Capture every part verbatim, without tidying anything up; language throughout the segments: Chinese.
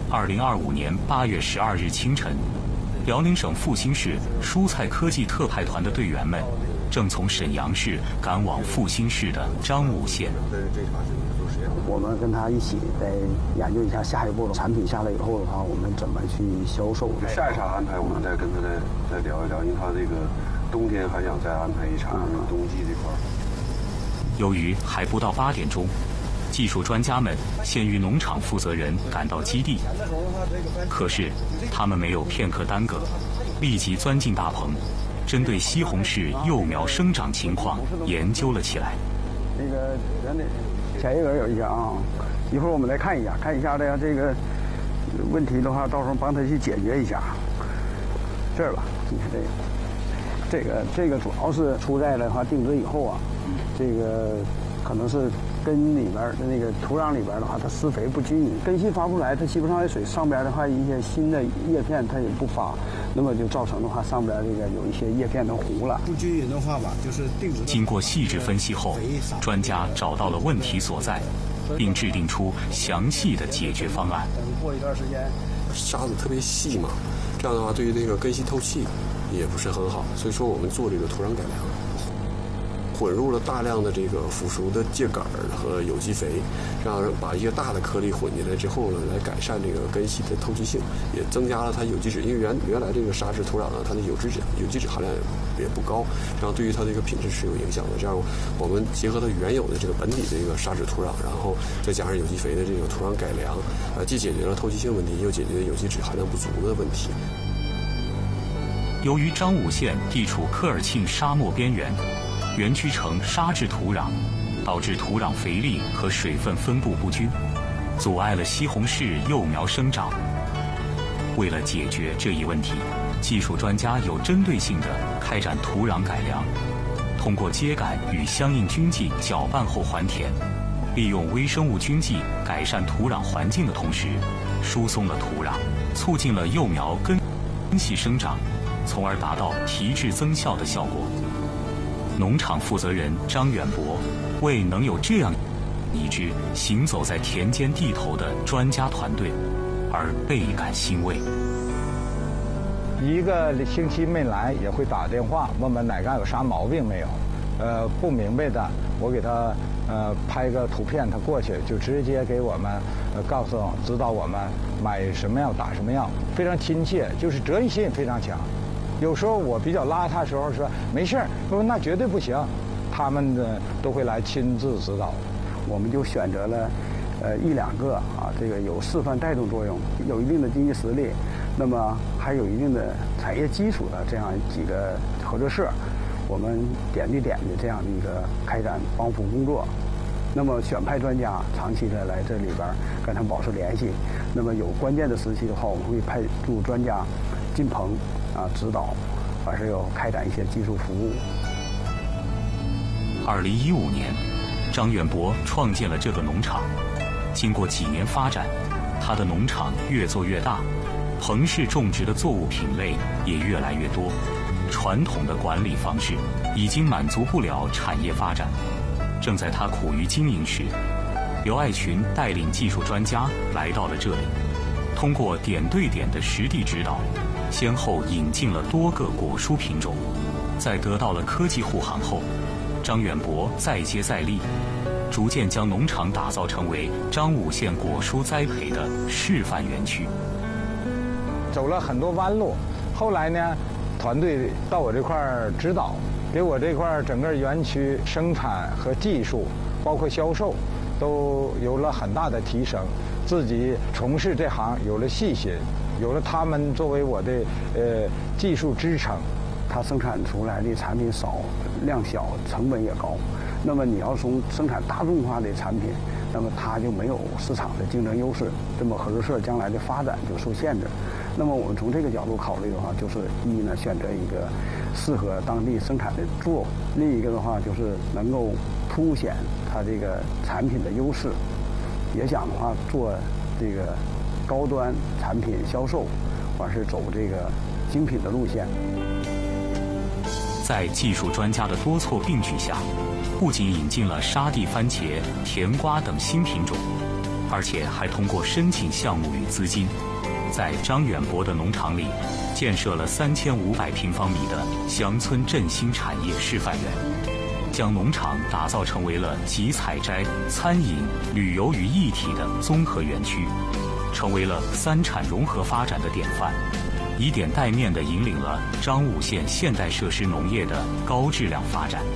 二零二五年八月十二日清晨，辽宁省阜新市蔬菜科技特派团的队员们正从沈阳市赶往阜新市的张武县。 我们跟他一起再研究一下下一步的产品下来以后的话，我们怎么去销售。 下一场安排我们再跟他再再聊一聊，因为他这个冬天还想再安排一场冬季这块。 由于还不到八点钟，技术专家们先于农场负责人赶到基地，可是他们没有片刻耽搁，立即钻进大棚，针对西红柿幼苗生长情况研究了起来。 那个咱得前一轮有一下啊，一会儿我们来看一下，看一下的这个问题的话，到时候帮他去解决一下。这儿吧，你看这个，这个这个主要是出在的话定植以后啊，这个可能是根里边的那个土壤里边的话，它施肥不均匀，根系发不出来，它吸不上来水，上边的话一些新的叶片它也不发，那么就造成的话上边这个有一些叶片都糊了。 不均匀的话吧，就是定植。 经过细致分析后，专家找到了问题所在，并制定出详细的解决方案。 等过一段时间， 沙子特别细嘛，这样的话对于这个根系透气也不是很好，所以说我们做这个土壤改良。混入了大量的这个腐熟的秸秆和有机肥，让把一些大的颗粒混进来之后呢，来改善这个根系的透气性，也增加了它有机质。因为原原来这个沙质土壤呢，它的有机质有机质含量也不高，然后对于它这个品质是有影响的。这样我们结合它原有的这个本体的这个沙质土壤，然后再加上有机肥的这个土壤改良，呃，既解决了透气性问题，又解决有机质含量不足的问题。 由于张武县地处科尔沁沙漠边缘，园区呈沙质土壤，导致土壤肥力和水分分布不均，阻碍了西红柿幼苗生长。为了解决这一问题，技术专家有针对性地开展土壤改良，通过秸秆与相应菌剂搅拌后还田，利用微生物菌剂改善土壤环境的同时，疏松了土壤，促进了幼苗根系生长，从而达到提质增效的效果。农场负责人张远博为能有这样一支行走在田间地头的专家团队而倍感欣慰。 一个星期没来也会打电话问问哪嘎有啥毛病没有，呃，不明白的我给他呃拍个图片，他过去就直接给我们呃告诉指导我们买什么药打什么药，非常亲切，就是责任心非常强。有时候我比较邋遢的时候说没事儿，说那绝对不行，他们呢都会来亲自指导。 我们就选择了呃一两个啊，这个有示范带动作用，有一定的经济实力，那么还有一定的产业基础的这样几个合作社，我们点对点的这样的一个开展帮扶工作。那么选派专家长期的来这里边跟他们保持联系，那么有关键的时期的话，我们会派驻专家进棚啊指导，还是要开展一些技术服务。 二零一五年，张远博创建了这个农场。经过几年发展，他的农场越做越大，棚式种植的作物品类也越来越多。传统的管理方式已经满足不了产业发展。正在他苦于经营时，刘爱群带领技术专家来到了这里，通过点对点的实地指导，先后引进了多个果蔬品种。在得到了科技护航后，张远博再接再厉，逐渐将农场打造成为张武县果蔬栽培的示范园区。 走了很多弯路，后来呢，团队到我这块儿指导，给我这块儿整个园区生产和技术，包括销售，都有了很大的提升。自己从事这行有了信心，有了他们作为我的呃技术支撑。 它生产出来的产品少、量小、成本也高。那么你要从生产大众化的产品，那么它就没有市场的竞争优势，这么合作社将来的发展就受限制。那么我们从这个角度考虑的话，就是一呢，选择一个适合当地生产的作物；另一个的话，就是能够凸显它这个产品的优势，也想的话做这个高端产品销售，或是走这个精品的路线。 在技术专家的多措并举下，不仅引进了沙地番茄、甜瓜等新品种， 而且还通过申请项目与资金，在张远博的农场里建设了三千五百平方米的乡村振兴产业示范园，将农场打造成为了集采摘、餐饮、旅游于一体的综合园区，成为了三产融合发展的典范，以点带面地引领了张武县现代设施农业的高质量发展。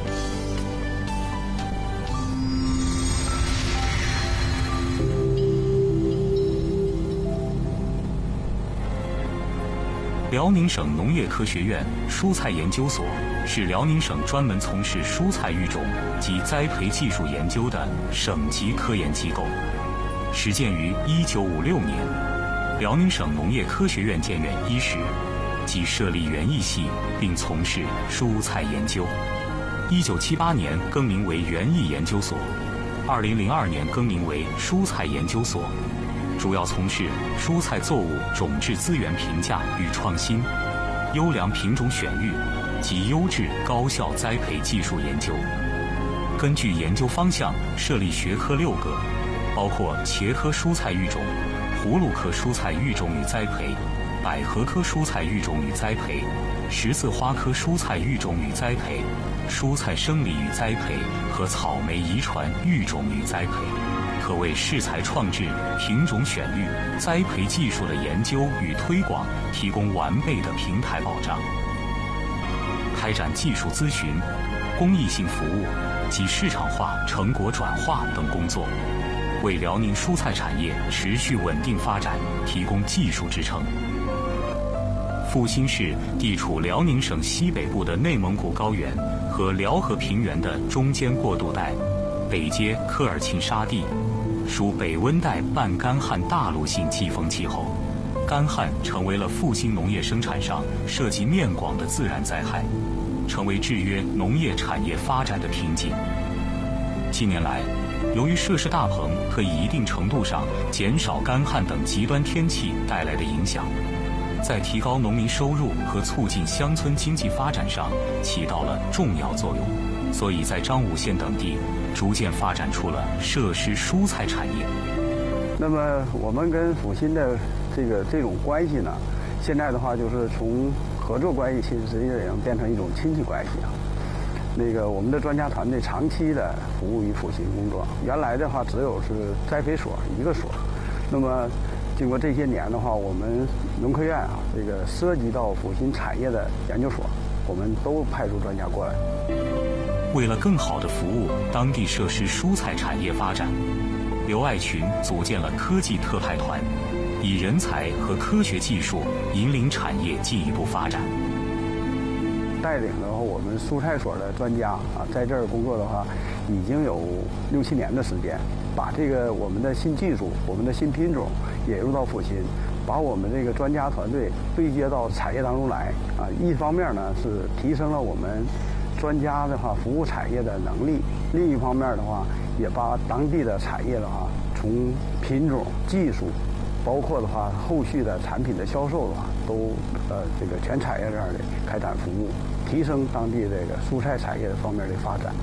辽宁省农业科学院蔬菜研究所是辽宁省专门从事蔬菜育种及栽培技术研究的省级科研机构，始建于一九五六年。辽宁省农业科学院建院伊始，即设立园艺系，并从事蔬菜研究。一九七八年更名为园艺研究所，二零零二年更名为蔬菜研究所。主要从事蔬菜作物种质资源评价与创新、优良品种选育及优质高效栽培技术研究。根据研究方向设立学科六个，包括茄科蔬菜育种、葫芦科蔬菜育种与栽培、百合科蔬菜育种与栽培、十字花科蔬菜育种与栽培、蔬菜生理与栽培和草莓遗传育种与栽培，可为适材创制、品种选育、栽培技术的研究与推广提供完备的平台保障。开展技术咨询、公益性服务及市场化成果转化等工作，为辽宁蔬菜产业持续稳定发展提供技术支撑。阜新市地处辽宁省西北部的内蒙古高原和辽河平原的中间过渡带，北接科尔沁沙地，属北温带半干旱大陆性季风气候，干旱成为了阜新农业生产上涉及面广的自然灾害，成为制约农业产业发展的瓶颈。近年来，由于设施大棚可以一定程度上减少干旱等极端天气带来的影响，在提高农民收入和促进乡村经济发展上起到了重要作用，所以在张武县等地逐渐发展出了设施蔬菜产业。 那么我们跟阜新的这个这种关系呢，现在的话就是从合作关系，其实实际上已经变成一种亲戚关系啊。那个我们的专家团队长期的服务于阜新工作，原来的话只有是栽培所一个所，那么经过这些年的话，我们农科院啊，这个涉及到阜新产业的研究所，我们都派出专家过来。 为了更好地服务当地设施蔬菜产业发展，刘爱群组建了科技特派团，以人才和科学技术引领产业进一步发展。 带领的话，我们蔬菜所的专家啊，在这儿工作的话，已经有六七年的时间，把这个我们的新技术、我们的新品种引入到阜新，把我们这个专家团队对接到产业当中来啊。一方面呢是提升了我们专家的话服务产业的能力，另一方面的话也把当地的产业的话从品种、技术，包括的话后续的产品的销售的话，都呃这个全产业链的开展服务，提升当地这个蔬菜产业方面的发展。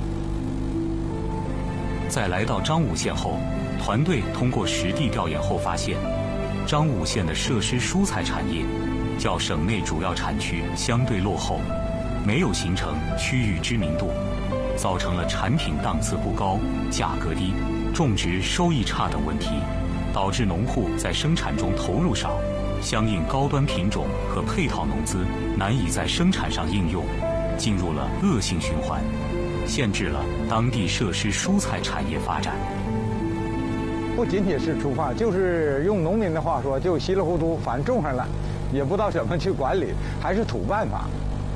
在来到张武县后，团队通过实地调研后发现，张武县的设施蔬菜产业较省内主要产区相对落后，没有形成区域知名度，造成了产品档次不高、价格低、种植收益差等问题，导致农户在生产中投入少，相应高端品种和配套农资难以在生产上应用，进入了恶性循环，限制了当地设施蔬菜产业发展。 不仅仅是出发，就是用农民的话说，就稀里糊涂，反正种上了，也不知道怎么去管理，还是土办法。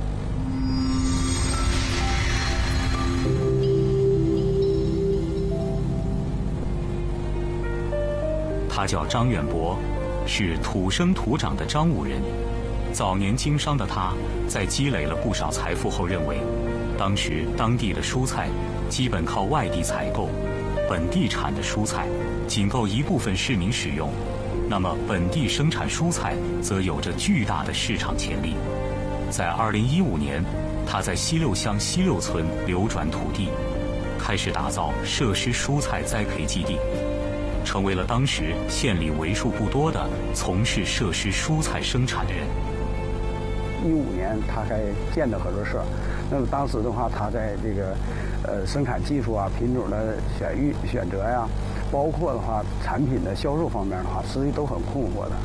他叫张远博，是土生土长的张武人。早年经商的他，在积累了不少财富后，认为当时当地的蔬菜基本靠外地采购，本地产的蔬菜仅够一部分市民使用，那么本地生产蔬菜则有着巨大的市场潜力。在二零一五年，他在西六乡西六村流转土地，开始打造设施蔬菜栽培基地。 成为了当时县里为数不多的从事设施蔬菜生产的人。 一五年他才建的合作社，那么当时的话，他在这个呃生产技术啊、品种的选育选择呀、啊，包括的话产品的销售方面的话，实际都很困惑的。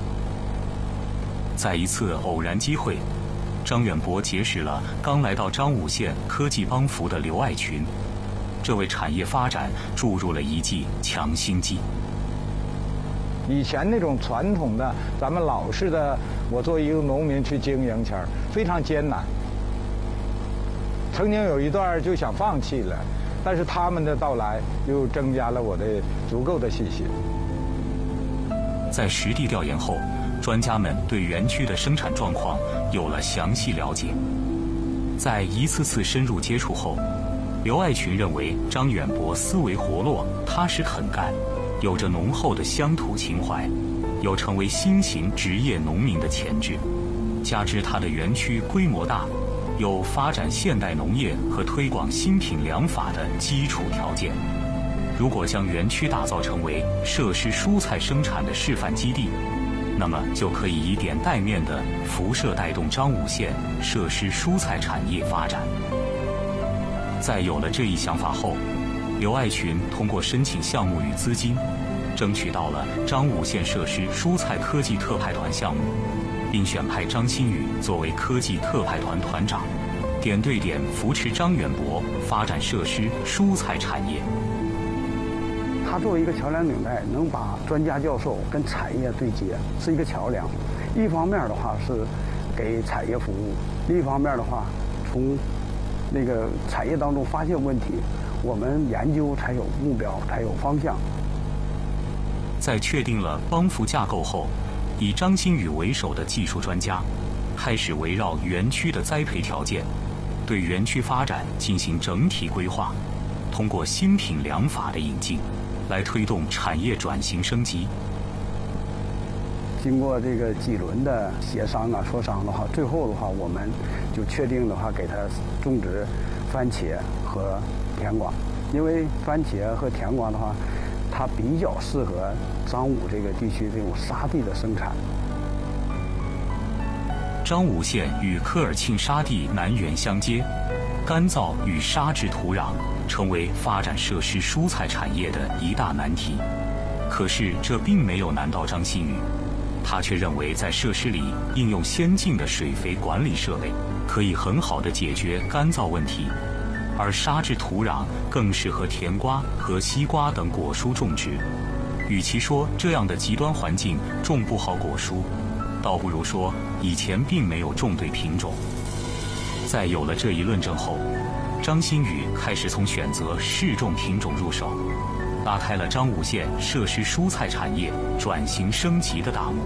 在一次偶然机会，张远博结识了刚来到张武县科技帮扶的刘爱群，这为产业发展注入了一剂强心剂。 以前那种传统的咱们老式的，我作为一个农民去经营前儿非常艰难，曾经有一段就想放弃了，但是他们的到来又增加了我的足够的信心。 在实地调研后，专家们对园区的生产状况有了详细了解。在一次次深入接触后，刘爱群认为张远博思维活络、踏实肯干，有着浓厚的乡土情怀，有成为新型职业农民的潜质。加之他的园区规模大，有发展现代农业和推广新品粮法的基础条件。如果将园区打造成为设施蔬菜生产的示范基地，那么就可以以点带面的辐射带动张武县设施蔬菜产业发展。在有了这一想法后，刘爱群通过申请项目与资金，争取到了张武县设施蔬菜科技特派团项目，并选派张新宇作为科技特派团团长，点对点扶持张远博发展设施蔬菜产业。 他作为一个桥梁领带，能把专家教授跟产业对接，是一个桥梁。一方面的话是给产业服务，另一方面的话，从那个产业当中发现问题，我们研究才有目标，才有方向。 在确定了帮扶架构后，以张新宇为首的技术专家开始围绕园区的栽培条件，对园区发展进行整体规划，通过新品粮法的引进，来推动产业转型升级。 经过这个几轮的协商啊、磋商的话，最后的话，我们就确定的话，给它种植番茄和甜瓜，因为番茄和甜瓜的话，它比较适合张武这个地区这种沙地的生产。 张武县与科尔沁沙地南缘相接，干燥与沙质土壤成为发展设施蔬菜产业的一大难题。可是这并没有难到张新宇，他却认为在设施里应用先进的水肥管理设备，可以很好地解决干燥问题，而沙质土壤更适合甜瓜和西瓜等果蔬种植。与其说这样的极端环境种不好果蔬，倒不如说以前并没有种对品种。在有了这一论证后，张新宇开始从选择适种品种入手，拉开了张武县设施蔬菜产业转型升级的大幕。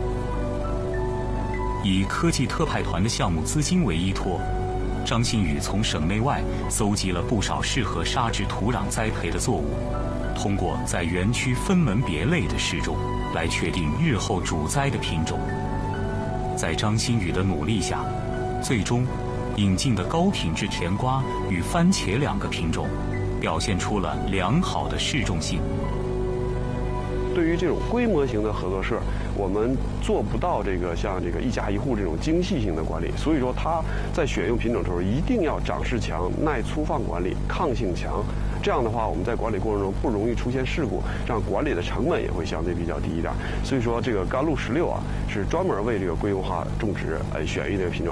以科技特派团的项目资金为依托，张新宇从省内外搜集了不少适合沙质土壤栽培的作物，通过在园区分门别类的试种，来确定日后主栽的品种。在张新宇的努力下，最终引进的高品质甜瓜与番茄两个品种表现出了良好的适种性。 对于这种规模型的合作社，我们做不到这个像这个一家一户这种精细性的管理，所以说它在选用品种的时候一定要长势强、耐粗放管理、抗性强。这样的话，我们在管理过程中不容易出现事故，这样管理的成本也会相对比较低一点。所以说，这个甘露十六啊，是专门为这个规模化种植呃选育的品种。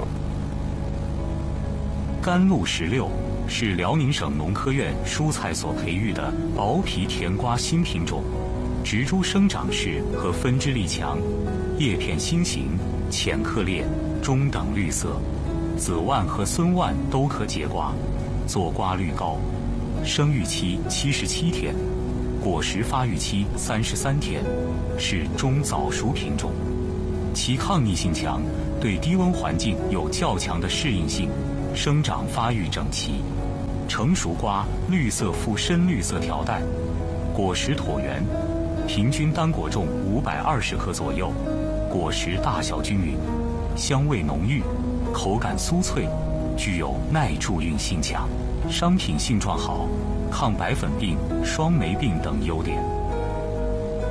甘露十六是辽宁省农科院蔬菜所培育的薄皮甜瓜新品种，植株生长势和分枝力强，叶片心形，浅颗粒，中等绿色，子蔓和孙蔓都可结瓜，坐瓜率高，生育期七十七天，果实发育期三十三天，是中早熟品种，其抗逆性强，对低温环境有较强的适应性，生长发育整齐。成熟瓜绿色附深绿色条带，果实椭圆，平均单果重五百二十克左右，果实大小均匀，香味浓郁，口感酥脆，具有耐贮运性强，商品性状好，抗白粉病、霜霉病等优点。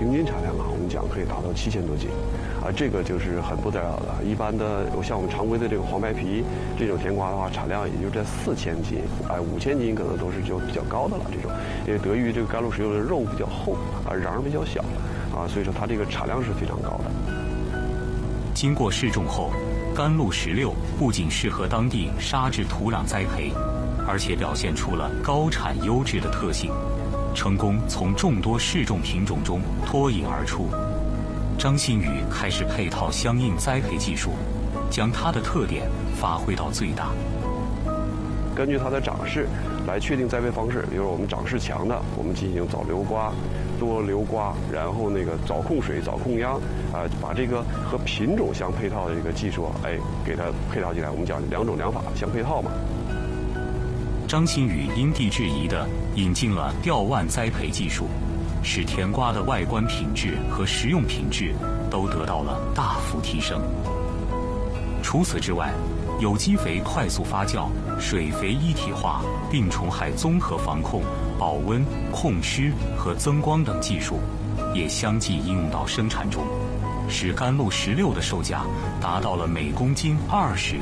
平均产量啊，我们讲可以达到七千多斤，啊，这个就是很不得了的。一般的像我们常规的这个黄白皮这种甜瓜的话，产量也就在四千斤，哎，五千斤可能都是就比较高的了。这种，因为得益于这个甘露十六的肉比较厚，啊，瓤比较小，啊，所以说它这个产量是非常高的。 经过试种后，甘露十六不仅适合当地沙质土壤栽培，而且表现出了高产优质的特性，成功从众多试种品种中脱颖而出。张新宇开始配套相应栽培技术，将它的特点发挥到最大。 根据它的长势来确定栽培方式，比如我们长势强的，我们进行早留瓜、多留瓜，然后那个早控水、早控秧，啊、呃，把这个和品种相配套的这个技术，哎，给它配套进来。我们讲两种两法相配套嘛。 张新宇因地制宜地引进了吊腕栽培技术，使甜瓜的外观品质和食用品质都得到了大幅提升。除此之外，有机肥快速发酵、水肥一体化、病虫害综合防控、保温、控湿和增光等技术，也相继应用到生产中，使甘露十六的售价达到了每公斤二十元。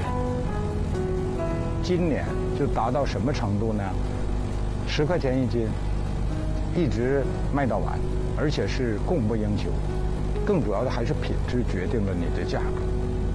今年就达到什么程度呢？十块钱一斤，一直卖到完，而且是供不应求。更主要的还是品质决定了你的价格。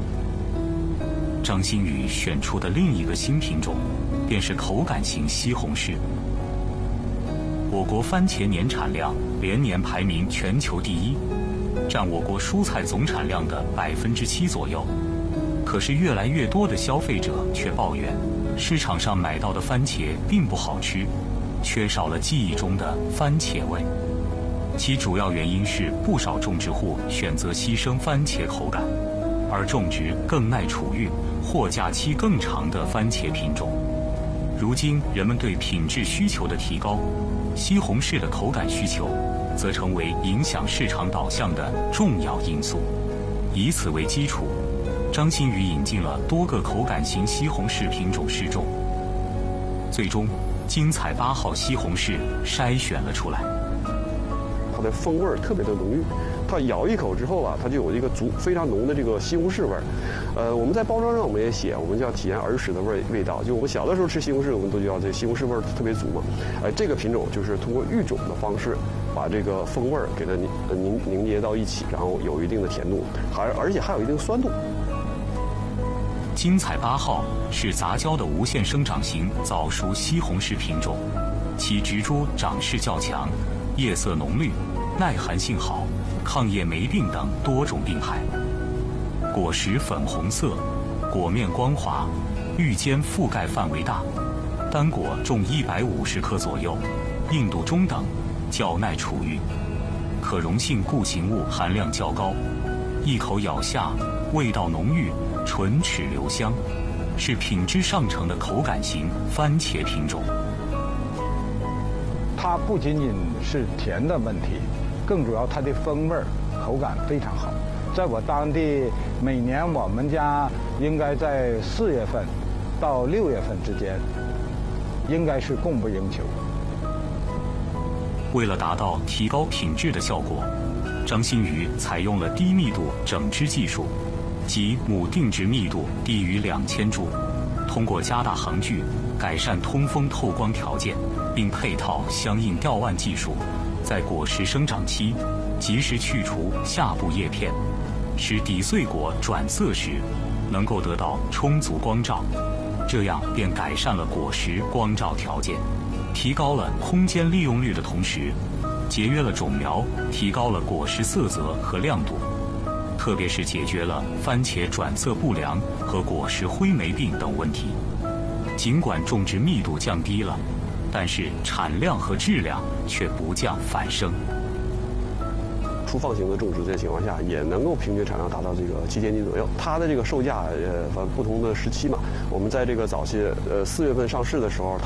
张新宇选出的另一个新品种，便是口感型西红柿。我国番茄年产量连年排名全球第一，占我国蔬菜总产量的百分之七左右。可是越来越多的消费者却抱怨，市场上买到的番茄并不好吃，缺少了记忆中的番茄味。其主要原因是不少种植户选择牺牲番茄口感，而种植更耐储育、货架期更长的番茄品种。如今人们对品质需求的提高，西红柿的口感需求则成为影响市场导向的重要因素。以此为基础，张新宇引进了多个口感型西红柿品种试种，最终精彩八号西红柿筛选了出来。 它的风味儿特别的浓郁，它咬一口之后啊，它就有一个足非常浓的这个西红柿味儿。呃，我们在包装上我们也写，我们就要体验儿时的味味道。就我们小的时候吃西红柿，我们都叫这西红柿味儿特别足嘛。呃，这个品种就是通过育种的方式，把这个风味儿给它凝凝凝结到一起，然后有一定的甜度，还而且还有一定酸度。 精彩八号是杂交的无限生长型早熟西红柿品种，其植株长势较强，叶色浓绿，耐寒性好，抗叶霉病等多种病害。果实粉红色，果面光滑，玉尖覆盖范围大，单果重一百五十克左右，硬度中等，较耐储育，可溶性固形物含量较高，一口咬下，味道浓郁，唇齿留香，是品质上乘的口感型番茄品种。 它不仅仅是甜的问题，更主要它的风味儿、口感非常好。在我当地，每年我们家应该在四月份到六月份之间，应该是供不应求。 为了达到提高品质的效果，张新宇采用了低密度整枝技术，即母定植密度低于两千株，通过加大行距，改善通风透光条件，并配套相应吊腕技术，在果实生长期及时去除下部叶片，使底穗果转色时能够得到充足光照，这样便改善了果实光照条件，提高了空间利用率的同时，节约了种苗，提高了果实色泽和亮度，特别是解决了番茄转色不良和果实灰霉病等问题。尽管种植密度降低了，但是产量和质量却不降反升。 粗放型的种植这情况下，也能够平均产量达到这个七千斤左右。它的这个售价，呃，反正不同的时期嘛，我们在这个早期，呃，四月份上市的时候，它